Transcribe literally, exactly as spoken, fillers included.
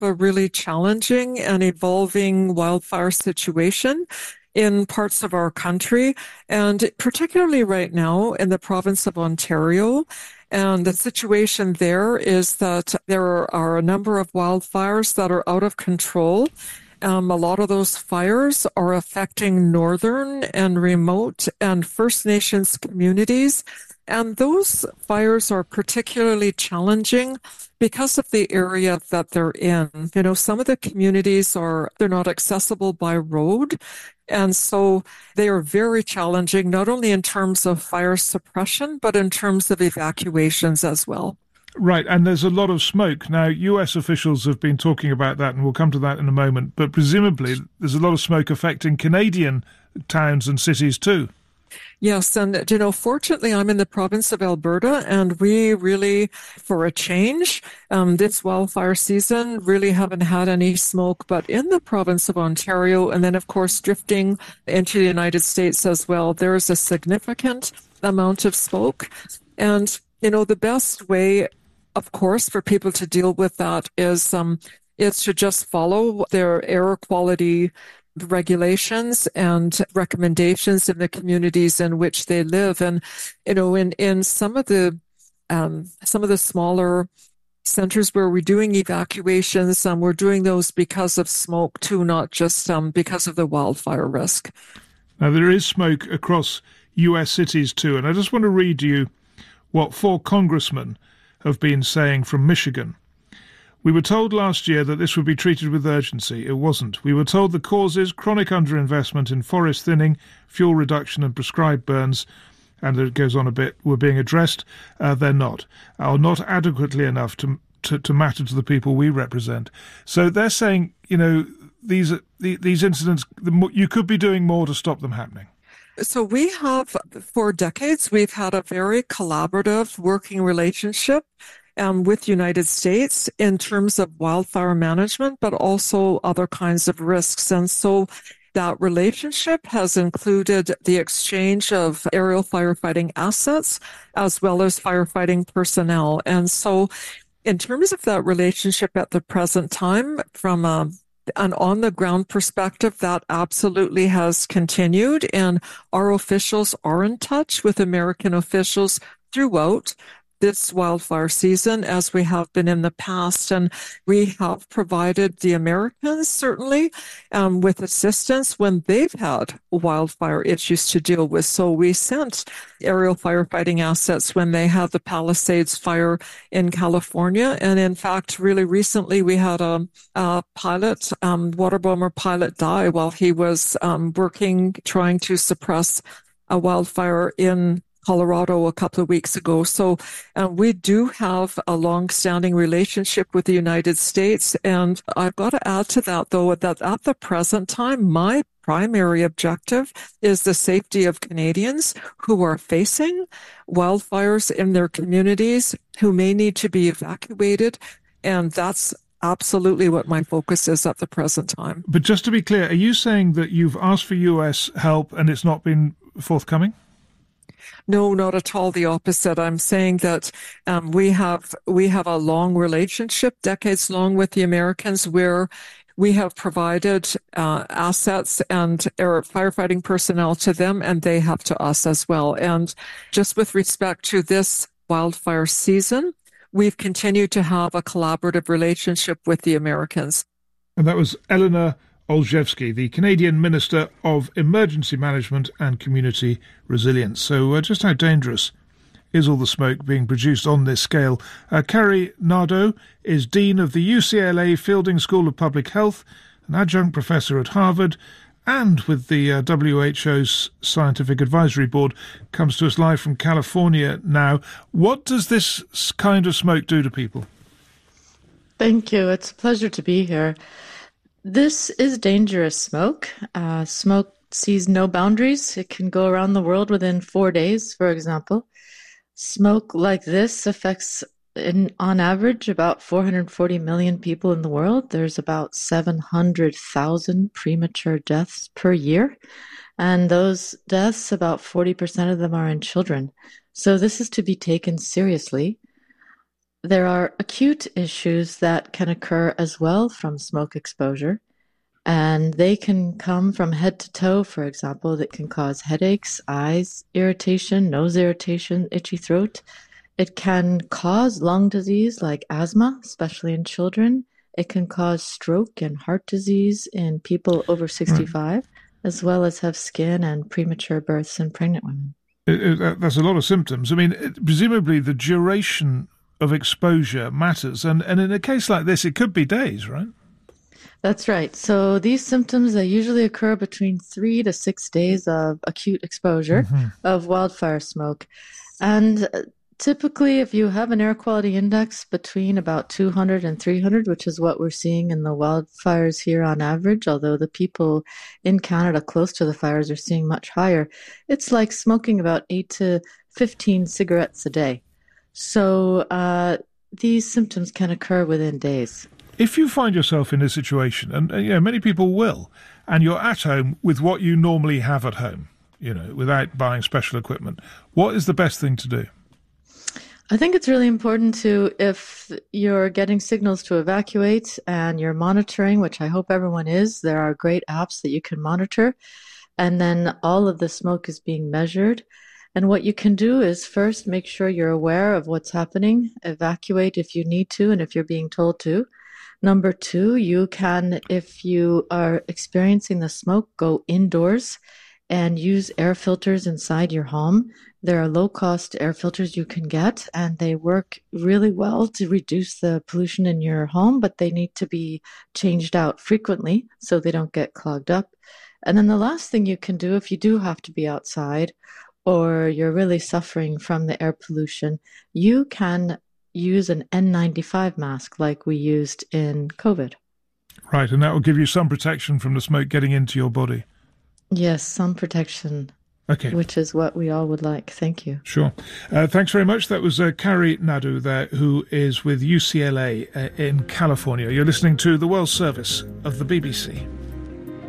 a really challenging and evolving wildfire situation in parts of our country, and particularly right now in the province of Ontario. And the situation there is that there are a number of wildfires that are out of control. Um, a lot of those fires are affecting northern and remote and First Nations communities. And those fires are particularly challenging because of the area that they're in. You know, some of the communities are, they're not accessible by road. And so they are very challenging, not only in terms of fire suppression, but in terms of evacuations as well. Right, and there's a lot of smoke. Now, U S officials have been talking about that, and we'll come to that in a moment, but presumably there's a lot of smoke affecting Canadian towns and cities too. Yes, and, you know, fortunately, I'm in the province of Alberta, and we really, for a change, um, this wildfire season, really haven't had any smoke. But in the province of Ontario, and then, of course, drifting into the United States as well, there is a significant amount of smoke. And, you know, the best way, of course, for people to deal with that is um, is to just follow their air quality regulations and recommendations in the communities in which they live. And, you know, in, in some of the um, some of the smaller centers where we're doing evacuations, um, we're doing those because of smoke too, not just um, because of the wildfire risk. Now, there is smoke across U S cities too, and I just want to read you what four congressmen have been saying from Michigan. We were told last year that this would be treated with urgency. It wasn't. We were told the causes, chronic underinvestment in forest thinning, fuel reduction and prescribed burns, and it goes on a bit, were being addressed. Uh, they're not, or not adequately enough to, to, to matter to the people we represent. So they're saying, you know, these, these incidents, you could be doing more to stop them happening. So we have, for decades, we've had a very collaborative working relationship um, with the United States in terms of wildfire management, but also other kinds of risks. And so that relationship has included the exchange of aerial firefighting assets as well as firefighting personnel. And so in terms of that relationship at the present time, from a an on-the-ground perspective, that absolutely has continued, and our officials are in touch with American officials throughout this wildfire season, as we have been in the past. And we have provided the Americans, certainly, um, with assistance when they've had wildfire issues to deal with. So we sent aerial firefighting assets when they had the Palisades fire in California. And in fact, really recently, we had a, a pilot, um, water bomber pilot, die while he was um, working, trying to suppress a wildfire in Colorado a couple of weeks ago. So uh, we do have a long-standing relationship with the United States. And I've got to add to that, though, that at the present time, my primary objective is the safety of Canadians who are facing wildfires in their communities, who may need to be evacuated. And that's absolutely what my focus is at the present time. But just to be clear, are you saying that you've asked for U S help and it's not been forthcoming? No, not at all. The opposite. I'm saying that um, we have we have a long relationship, decades long, with the Americans, where we have provided uh, assets and air firefighting personnel to them, and they have to us as well. And just with respect to this wildfire season, we've continued to have a collaborative relationship with the Americans. And that was Eleanor Olszewski, the Canadian Minister of Emergency Management and Community Resilience. So uh, just how dangerous is all the smoke being produced on this scale? Uh, Carrie Nadeau is Dean of the U C L A Fielding School of Public Health, an adjunct professor at Harvard, and with the uh, W H O's Scientific Advisory Board, comes to us live from California now. What does this kind of smoke do to people? Thank you. It's a pleasure to be here. This is dangerous smoke. Uh, smoke sees no boundaries. It can go around the world within four days, for example. Smoke like this affects, in, on average, about four hundred forty million people in the world. There's about seven hundred thousand premature deaths per year. And those deaths, about forty percent of them are in children. So this is to be taken seriously. There are acute issues that can occur as well from smoke exposure, and they can come from head to toe, for example. That can cause headaches, eyes irritation, nose irritation, itchy throat. It can cause lung disease like asthma, especially in children. It can cause stroke and heart disease in people over sixty-five, right, as well as have skin and premature births in pregnant women. It, it, that's a lot of symptoms. I mean, it, presumably the duration of exposure matters. And, and in a case like this, it could be days, right? That's right. So these symptoms, they usually occur between three to six days of acute exposure mm-hmm. of wildfire smoke. And typically, if you have an air quality index between about two hundred and three hundred, which is what we're seeing in the wildfires here on average, although the people in Canada close to the fires are seeing much higher, it's like smoking about eight to fifteen cigarettes a day. So uh, these symptoms can occur within days. If you find yourself in a situation, and, and you know, many people will, and you're at home with what you normally have at home, you know, without buying special equipment, what is the best thing to do? I think it's really important to, if you're getting signals to evacuate and you're monitoring, which I hope everyone is, there are great apps that you can monitor, and then all of the smoke is being measured. And what you can do is first make sure you're aware of what's happening, evacuate if you need to and if you're being told to. Number two, you can, if you are experiencing the smoke, go indoors and use air filters inside your home. There are low-cost air filters you can get, and they work really well to reduce the pollution in your home, but they need to be changed out frequently so they don't get clogged up. And then the last thing you can do, if you do have to be outside or you're really suffering from the air pollution, you can use an N ninety-five mask like we used in COVID. Right, and that will give you some protection from the smoke getting into your body. Yes, some protection. Okay. Which is what we all would like. Thank you. Sure. Uh, thanks very much. That was uh, Carrie Naidoo there, who is with U C L A uh, in California. You're listening to the World Service of the B B C.